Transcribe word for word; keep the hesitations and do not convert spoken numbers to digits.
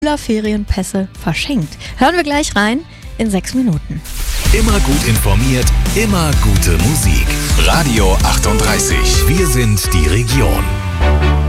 Ferienpässe verschenkt. Hören wir gleich rein in sechs Minuten. Immer gut informiert, immer gute Musik. Radio achtunddreißig. Wir sind die Region.